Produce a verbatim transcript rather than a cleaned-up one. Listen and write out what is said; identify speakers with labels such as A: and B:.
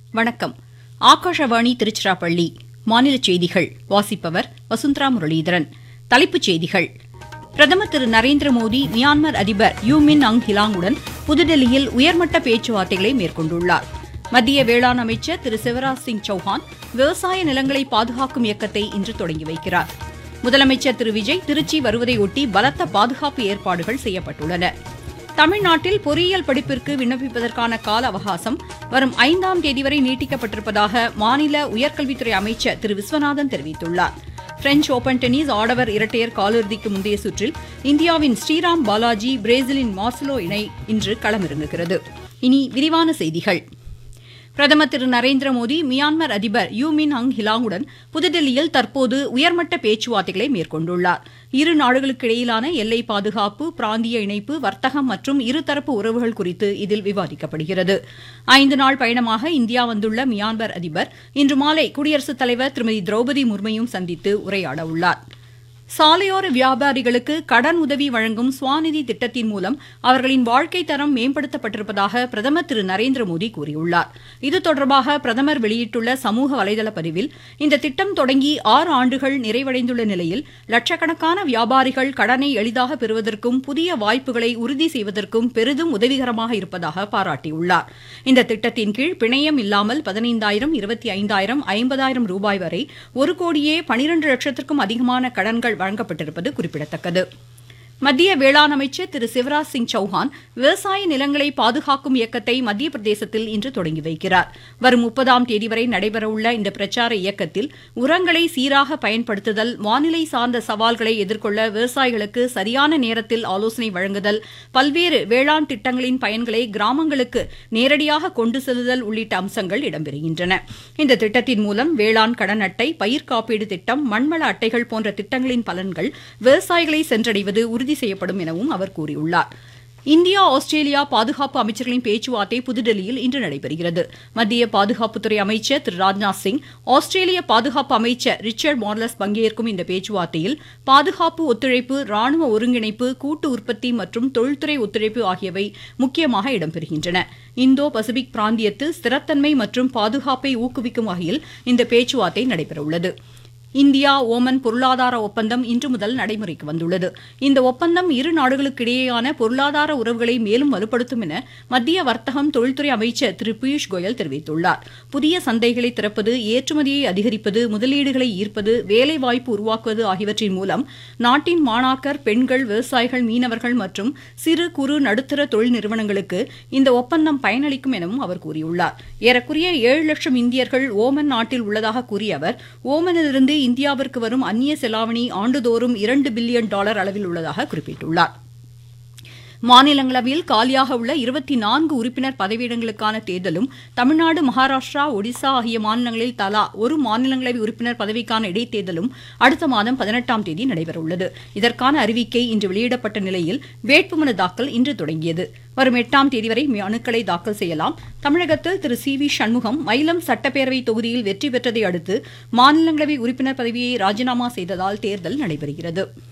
A: வணக்கம். ஆகாஷவாணி திருச்சிராப்பள்ளி. மாநில செய்திகள் வாசிப்பவர் வசுந்தரா முரளிதரன். தலைப்புச் செய்திகள். பிரதமர் திரு நரேந்திர மோடி மியான்மர் அதிபர் யூ மின் அங் ஹிலாங்குடன் புதுதில்லியில் உயர்மட்ட பேச்சுவார்த்தைகளை மேற்கொண்டுள்ளார். மத்திய வேளாண் அமைச்சர் திரு சிவராஜ் சிங் சௌஹான் விவசாய நிலங்களை பாதுகாக்கும் இயக்கத்தை இன்று தொடங்கி வைக்கிறார். முதலமைச்சர் திரு விஜய் திருச்சி வருவதையொட்டி பலத்த பாதுகாப்பு ஏற்பாடுகள் செய்யப்பட்டுள்ளன. தமிழ்நாட்டில் பொறியியல் படிப்பிற்கு விண்ணப்பிப்பதற்கான கால அவகாசம் வரும் ஐந்தாம் தேதி வரை நீட்டிக்கப்பட்டிருப்பதாக மாநில உயர்கல்வித்துறை அமைச்சர் திரு விஸ்வநாதன் தெரிவித்துள்ளார். பிரெஞ்ச் ஓபன் டென்னிஸ் ஆடவர் இரட்டையர் காலிறுதிக்கு முந்தைய சுற்றில் இந்தியாவின் ஸ்ரீராம் பாலாஜி பிரேசிலின் மார்சலோ இணை இன்று களமிறங்குகிறது. இனி விரிவான செய்திகள். பிரதமர் திரு நரேந்திர மோடி மியான்மர் அதிபர் யூ மின் அங் ஹிலாங்குடன் புதுதில்லியில் தற்போது உயர்மட்ட பேச்சுவார்த்தைகளை மேற்கொண்டுள்ளார். இரு நாடுகளுக்கிடையிலான எல்லை பாதுகாப்பு, பிராந்திய இணைப்பு, வர்த்தகம் மற்றும் இருதரப்பு உறவுகள் குறித்து இதில் விவாதிக்கப்படுகிறது. ஐந்து நாள் பயணமாக இந்தியா வந்துள்ள மியான்மர் அதிபர் இன்று மாலை குடியரசுத் தலைவர் திருமதி திரௌபதி முர்மையும் சந்தித்து உரையாட உள்ளார். சாலையோர வியாபாரிகளுக்கு கடன் உதவி வழங்கும் ஸ்வாநிதி திட்டத்தின் மூலம் அவர்களின் வாழ்க்கை தரம் மேம்படுத்தப்பட்டிருப்பதாக பிரதமர் திரு நரேந்திர மோடி கூறியுள்ளார். இது தொடர்பாக பிரதமர் வெளியிட்டுள்ள சமூக வலைதள பதிவில், இந்த திட்டம் தொடங்கி ஆறு ஆண்டுகள் நிறைவடைந்துள்ள நிலையில் லட்சக்கணக்கான வியாபாரிகள் கடனை எளிதாக பெறுவதற்கும் புதிய வாய்ப்புகளை உறுதி செய்வதற்கும் பெரிதும் உதவிகரமாக இருப்பதாக பாராட்டியுள்ளார். இந்த திட்டத்தின் கீழ் பிணையம் இல்லாமல் பதினைந்தாயிரம், இருபத்தி ஐந்தாயிரம், ஐம்பதாயிரம் ரூபாய் வரை ஒரு கோடியே பனிரண்டு லட்சத்திற்கும் அதிகமான கடன்கள் வழங்கப்பட்டிருப்பது குறிப்பிடத்தக்கது. மத்திய வேளாண் அமைச்சர் திரு சிவராஜ் சிங் சௌஹான் விவசாய நிலங்களை பாதுகாக்கும் இயக்கத்தை மத்திய பிரதேசத்தில் இன்று தொடங்கி வைக்கிறார். வரும் முப்பதாம் தேதி வரை நடைபெறவுள்ள இந்த பிரச்சார இயக்கத்தில் உரங்களை சீராக பயன்படுத்துதல், வானிலை சார்ந்த சவால்களை எதிர்கொள்ள விவசாயிகளுக்கு சரியான நேரத்தில் ஆலோசனை வழங்குதல், பல்வேறு வேளாண் திட்டங்களின் பயன்களை கிராமங்களுக்கு நேரடியாக கொண்டு செல்லுதல் உள்ளிட்ட அம்சங்கள் இடம்பெறுகின்றன. இந்த திட்டத்தின் மூலம் வேளாண் கடன் அட்டை, பயிர் காப்பீடு திட்டம், மண்வள அட்டைகள் போன்ற திட்டங்களின் பலன்கள் விவசாயிகளை சென்றடைவது உறுதி செய்யப்படும் எனவும் அவர் கூறியுள்ளார். இந்தியா ஆஸ்திரேலியா பாதுகாப்பு அமைச்சர்களின் பேச்சுவார்த்தை புதுதில்லியில் இன்று நடைபெறுகிறது. மத்திய பாதுகாப்புத்துறை அமைச்சர் திரு ராஜ்நாத் சிங், ஆஸ்திரேலிய பாதுகாப்பு அமைச்சர் ரிச்சர்ட் மார்லஸ் பங்கேற்கும் இந்த பேச்சுவார்த்தையில் பாதுகாப்பு ஒத்துழைப்பு, ராணுவ ஒருங்கிணைப்பு, கூட்டு உற்பத்தி மற்றும் தொழில்துறை ஒத்துழைப்பு ஆகியவை முக்கியமாக இடம்பெறுகின்றன. இந்தோ பசிபிக் பிராந்தியத்தில் ஸ்திரத்தன்மை மற்றும் பாதுகாப்பை ஊக்குவிக்கும் வகையில் இந்த பேச்சுவார்த்தை நடைபெறவுள்ளது. இந்தியா ஓமன் பொருளாதார ஒப்பந்தம் இன்று முதல் நடைமுறைக்கு வந்துள்ளது. இந்த ஒப்பந்தம் இரு நாடுகளுக்கிடையேயான பொருளாதார உறவுகளை மேலும் வலுப்படுத்தும் என மத்திய வர்த்தகம், தொழில்துறை அமைச்சர் திரு பியூஷ் கோயல் தெரிவித்துள்ளார். புதிய சந்தைகளை திறப்பது, ஏற்றுமதியை அதிகரிப்பது, முதலீடுகளை ஈர்ப்பது, வேலைவாய்ப்பு உருவாக்குவது ஆகியவற்றின் மூலம் நாட்டின் மாணாக்கர், பெண்கள், விவசாயிகள், மீனவர்கள் மற்றும் சிறு குறு நடுத்தர தொழில் நிறுவனங்களுக்கு இந்த ஒப்பந்தம் பயனளிக்கும் எனவும் அவர் கூறியுள்ளார். ஏறக்குறைய ஏழு லட்சம் இந்தியர்கள் ஓமன் நாட்டில் உள்ளதாக கூறிய அவர், ஓமனிலிருந்து இந்தியாவிற்கு வரும் அந்நிய செலாவணி ஆண்டுதோறும் இரண்டு பில்லியன் டாலர் அளவில் உள்ளதாக குறிப்பிட்டுள்ளார். மாநிலங்களவையில் காலியாக உள்ள இருபத்தி நான்கு உறுப்பினர் பதவியிடங்களுக்கான தேர்தலும் தமிழ்நாடு, மகாராஷ்டிரா, ஒடிசா ஆகிய மாநிலங்களில் தலா ஒரு மாநிலங்களவை உறுப்பினர் பதவிக்கான இடைத்தேர்தலும் அடுத்த மாதம் பதினெட்டாம் தேதி நடைபெறவுள்ளது. இதற்கான அறிவிக்கை இன்று வெளியிடப்பட்ட நிலையில் வேட்புமனு தாக்கல் இன்று தொடங்கியது. வரும் எட்டாம் தேதி வரை மனுக்களை தாக்கல் செய்யலாம். தமிழகத்தில் திரு சி வி சண்முகம் மயிலம் சட்டப்பேரவை தொகுதியில் வெற்றி பெற்றதை அடுத்து மாநிலங்களவை உறுப்பினர் பதவியை ராஜினாமா செய்ததால் தேர்தல் நடைபெறுகிறது.